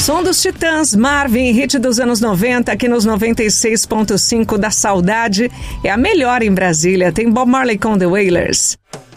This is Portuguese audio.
Som dos Titãs, Marvin, hit dos anos 90, aqui nos 96.5 da Saudade. É a melhor em Brasília. Tem Bob Marley com The Wailers.